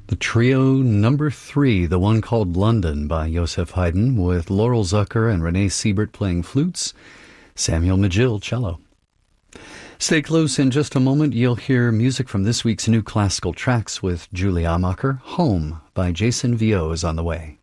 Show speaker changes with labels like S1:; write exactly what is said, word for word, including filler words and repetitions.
S1: The trio number three, the one called London by Joseph Haydn, with Laurel Zucker and Renee Siebert playing flutes, Samuel Magill cello. Stay close. In just a moment, you'll hear music from this week's new classical tracks with Julie Amacher. Home by Jason Vio is on the way.